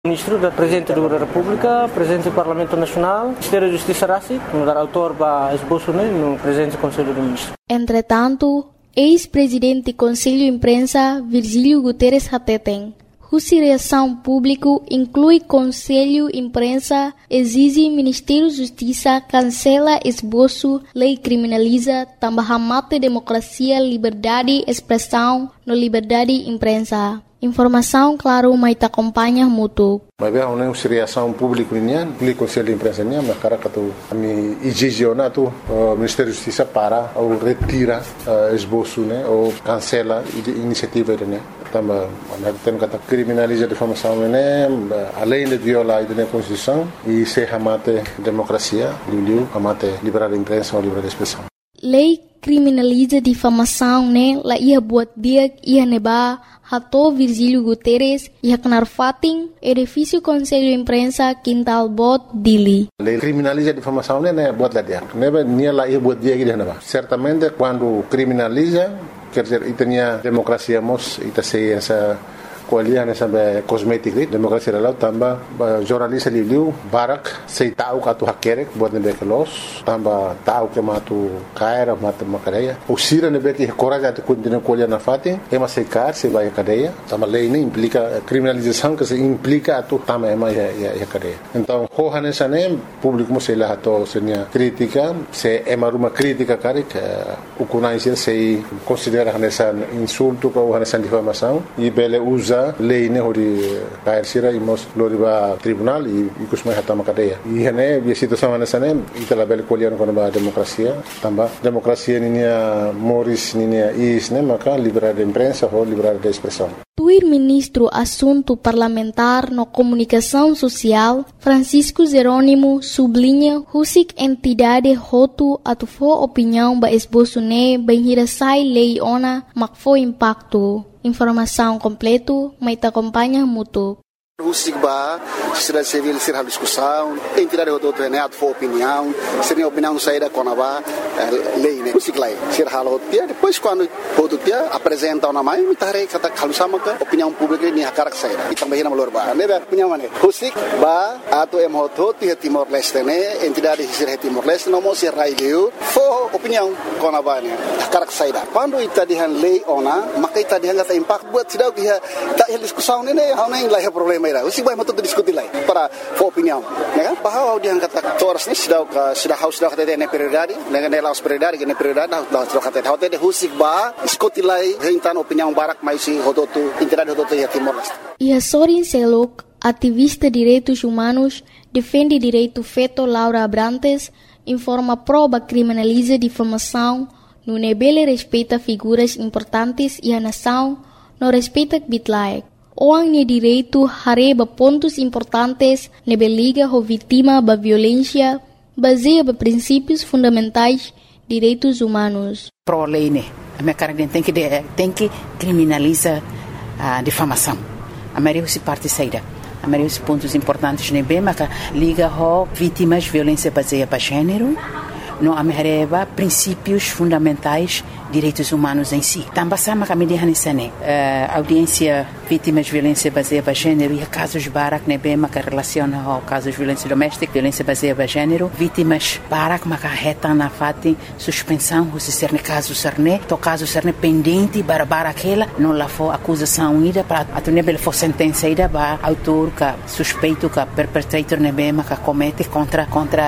Ministro da Presidente da República, Presidente do Parlamento Nacional, Ministério da Justiça Rassi, no dar autor para esboço no Presidente do Conselho do Ministro. Entretanto, ex-presidente do Conselho de Imprensa, Virgílio Guterres Hateteng, cuja reação pública inclui Conselho de Imprensa, exige Ministério da Justiça cancela esboço, lei criminaliza, também mata democracia, liberdade de expressão, no liberdade de imprensa. Informação, claro, mas te acompanha muito. Mas bem, uma reação pública nian, o Conselho de Imprensa nian, mas cara que tu me exige ou não, o Ministério da Justiça para ou retira esboço, né, ou cancela a iniciativa, né. Também, tem que criminalizar a difamação, né, além de violar a Constituição e se amate democracia, amate liberdade de imprensa ou liberdade de expressão. Lei criminaliza difamação, né? La ia buat dia ia neba hato Virgílio Guterres ia kenar fating edifício Conselho de Imprensa Quintal Bot Dili. Lei criminaliza difamação, né? Buat lá dia. Neba nia la ia buat dia que neba. Certamente quando criminaliza, quer dizer, e tinha democracia mos e tá sei essa coalian essa cosmética democracia lá também jornalista liu barak sei tahu katu hakerek buat nebe kelos também tahu que matu caira mata macareia o sira nebe que coragem de continuar coalian na fatin é mas sei car se vai a cadeia também lei nem implica criminalização que se implica a tu também é mais a cadeia então hoja nessa nem público sei lá to senia crítica se é uma crítica cara que o conhece se considera nessa insulto ou nessa difamação e bele usa lei ne hori cair sira imos loriba tribunal e kusmai hatama cadeia e né a situação nessa né ita la bel colher com a democracia também democracia ninia moris ninia is né maka liberdade de imprensa ou liberdade de expressão. Tuir ministro assunto parlamentar no comunicação social Francisco Jerônimo sublinha husik entidade hotu atufo opinião ba esboço ne benhirasai lei ona makfo impacto. Informação completo, mas te acompanha muito. O SIGBA, sociedade civil, ser a discussão, entidade do outro reneado for opinião, seria opinião saída com a lei, né? O SIGLA, ser a rotia, depois quando o outro dia apresenta uma mãe, me tarei que está calçando a opinião pública nem a cara que saída. E também na valorba, né? Opinião né? O SIGBA, ato é moto, tinha Timor-Leste, né? Entidade de ser Timor-Leste, não mostra raio, for opinião com a mãe, a cara que saída. Quando está de lei ona, mas está de gata impacto buat cidade que está discussão, né? Não nem lá é problema. O SIGBA mau tuh diskusi lagi para opinião, né? Bahwa dia kata toras ni sudah harus sudah kata dia prioridade, dengan nela prioridade, dengan prioridade sudah kata dia o SIGBA diskusi lagi tentang opinião barak mais hototu entidade hototu ya Timor-Leste. E a Sorin Selok, ativista de direitos humanos, defende direito feto Laura Abrantes, informa prova criminaliza difamação, no nebele respeita figuras importantes e a nação, no respeita bitlaek. Orang ni direito hareba pontos importantes nebe liga ho vítima ba violência baseia ba princípios fundamentais direitos humanos. Pro lei né, a minha cara tem que criminalizar a difamação. A maioria se parte saída. A maioria dos pontos importantes nebe mas liga ho vítimas violência baseia ba gênero. Não amerreba princípios fundamentais direitos humanos em si. Também sama kami di hanisane audiência vítimas de violência baseada em gênero e casos barak nebe maka relaciona ao casos de violência doméstica, violência baseada em gênero, vítimas barak maka reta na fati suspensão se ser caso serne, to caso serne pendente para aquela não lá for acusação ida para atunebel for sentença ida ba autor ka suspeito ka perpetrator nebe maka comete contra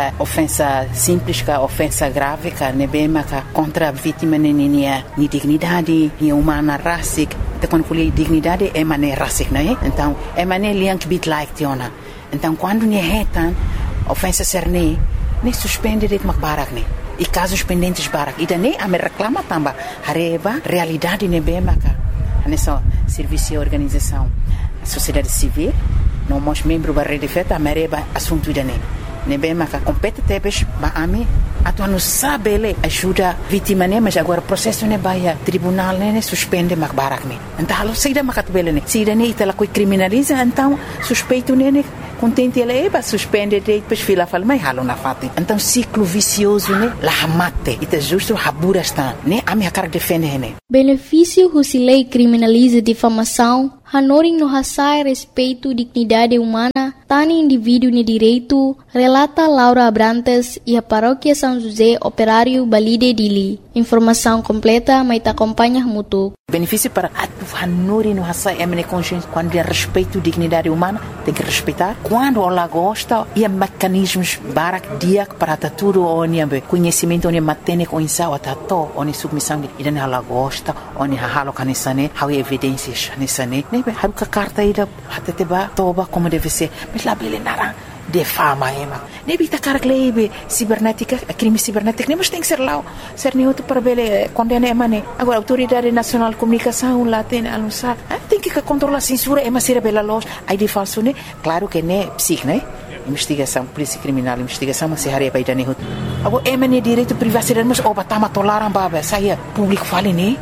ofensa simples ka ofensa grave ka nebe maka contra vítima ni dignidade, ni humana racic, então quando falei dignidade é maneira racic, não é? Então é maneira liang bit like tiona. Então quando ni retan ofensa serne, nem suspende de macbarak ne. E casos pendentes barak, e daí a me reclama também hareba realidade ne bem maca. Nessa serviço e organização, a sociedade civil, não mos membro da rede feta, a mereba assunto daí. Ne bem maca competentes ba ame atu não sabe ele ajuda vítima né mas agora processo né vai tribunal né suspende macbarak né então alo saída macatbele né saída né itala coi criminaliza então suspeito né contente ele vai suspende depois fila fala mas halo na fati então ciclo vicioso né la mate ita justo habura está né a minha cara defende né benefício se lei criminaliza difamação Hanoring no hasai respeito dignidade humana, tani indivíduo ni direito, relata Laura Abrantes e a paróquia São José Operário Balide Dili. Informação completa, mas te acompanha muito. Benefício para Hanoring no hasai é consciência quando é respeito dignidade humana, tem que respeitar. Quando ela gosta, e mecanismos barak dia para tudo onde conhecimento onde matene com insau atato onde submissão e dan ela gosta onde halo kanisane how evidências nisane ne haruka carta ida hateteba toba como deve ser mas lá bele nara de fama ema ne bita carglebe cibernética crime cibernético ne mas tem que ser lá ser nem outro para bele condena emane agora autoridade nacional de comunicação lá tem anunciar tem que controlar a censura ema ser bela loja aí de falso ne claro que ne psic né investigação, polícia criminal, investigação, mas se haria para ir nehut. Agora é mane direito privacidade, mas oba tama tolaram baba, saia público fale ne,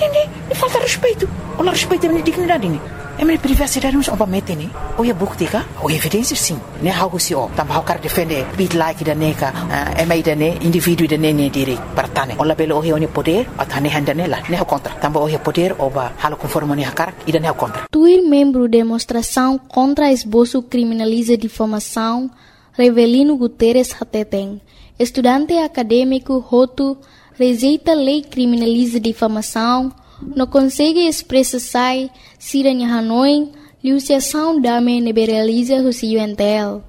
e falta respeito, olha respeito a minha dignidade ne. É mane privacidade, mas oba mete ne, ou é buktika, ou evidência sim, ne algo se o, tamba o cara defende, bit like da neka, é mais da ne, indivíduo da ne direito, para tane, olha belo o é poder, atane handa nela, ne é contra, tamba o é poder, oba halo conforme ne hakar, e da ne é contra. Tuir membro de demonstração contra esboço criminaliza difamação, Revelino Guterres Hateten, estudante acadêmico Roto, rejeita lei criminaliza difamação, não consegue expressar sai, Siranha Hanoi, liuciação dame neberaliza o UNTL.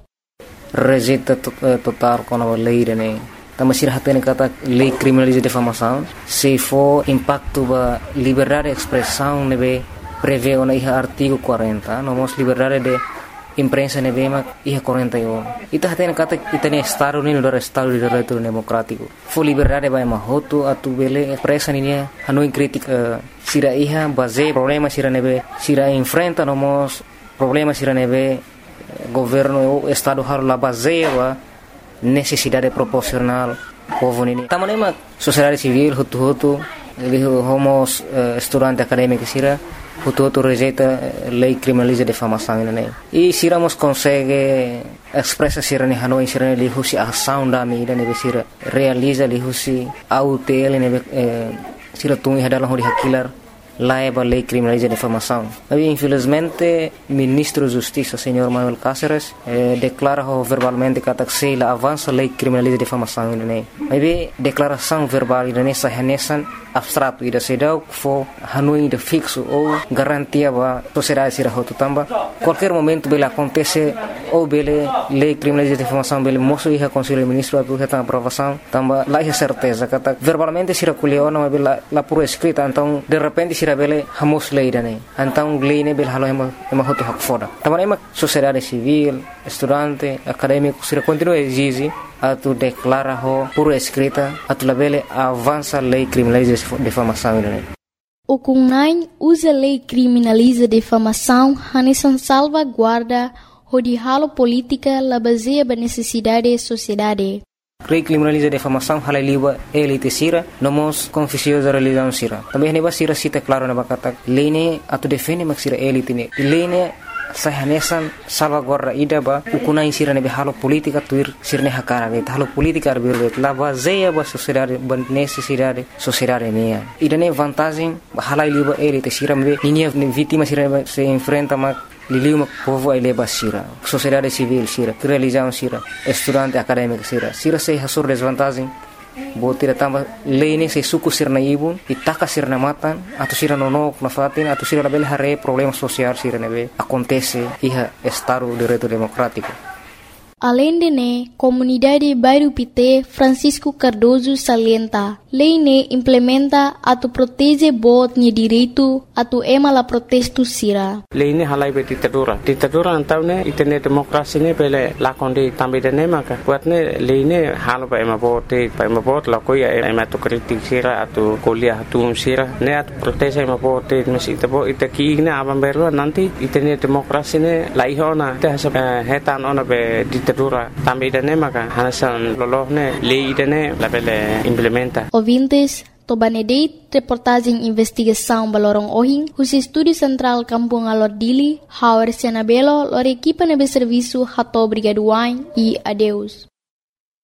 Rejeita total com a lei, né? Tama sira hatene kata lei criminaliza difamação, se for impacto ba liberdade de expressão nebe prevê o artigo 40, nomos liberdade de imprensa nebema iha 41. Ita hatene kata itane estado ni do estado de direito democrático. Fo liberdade ba mahoto atu bele expressa ni hanu crítica sira iha base problema sira nebe sira enfrenta nomos problema sira nebe governo estado har la base ba necessidade proporcional povo ni. Tamanema sociedade civil hutu homos estudante acadêmico sira Hutu rejeita lei criminaliza difamação né e siramos consegue expressa sirane Hanoi sirane lihusi ação da mídia né sira realiza lihusi autel né sira tungi hadalang hodi hakilar laiba lei criminaliza difamação. Mas infelizmente ministro de Justiça senhor Manuel Cáceres declara verbalmente que la avança lei criminaliza difamação né. Mas declaração verbal né sahanesan abstrato ida sedau fo Hanoi de fixo ou garantia ba sociedade sira hotu tamba qualquer momento bela acontece ou bele lei criminaliza difamação bele moço ia conselho ministro atu reta aprovação tamba lá é certeza kata verbalmente sira kuliona mas bela la por escrita então de repente sira bele hamos lei dane então lei ne bele halo ema hotu hak foda tamba ema sociedade civil estudante acadêmico sira continua exige atu declara ho por escrita atu labele avança lei criminaliza difamação né. O CUNAI usa lei criminaliza difamação hanesan salvaguarda hodi halo política la baseia ba necessidade sociedade. Lei criminaliza difamação halaliwa elite sira nomos confusiosa religião sira. Também neba sira cita claro na bakata lei ne atu defende mak sira elite ne. Lei ne sahanesan salvaguarda ida ba ukuna insira nebe halo politika tuir sirne hakara be halo politika arbir la baseia ba sociedade ba necessidade sociedade mea ida ne vantagem hala liba elite sira me ninia vítima sira se enfrenta ma liliu povo ele ba sira sociedade civil sira religião sira estudante acadêmico sira se hasur desvantagem botira tamba lei se suku sirna ibu itaka sirna matan atau sira nonok na fatin atau sira label hare problema social sira nebe acontece iha estado de direito democrático. Além de ne, comunidade Bairro Pité Francisco Cardoso salienta, lei ne implementa atu protege bot ni direito atu ema la protesto sira. Lei ne halai be ditadura antau ne itene demokrasi ne bele lakondi tambe de ne maka buat ne lei ne halo ba ema bot la ko ya ema to kritik sira atu kuliah atu sira ne atu protege ema bot mesi tebo itaki ne abam berlo nanti itene demokrasi ne lai hona te hetan ona be ditadura tambe de ne maka hanasan lolohne lei de ne la bele implementa. Ouvintes, Tobanedeit, reportagem investigação Balorong Ohing, os Estúdio Central Kampung Alor Dili, Hauer Sianabelo, lor equipa nebe serviço Hato Brigaduain e adeus.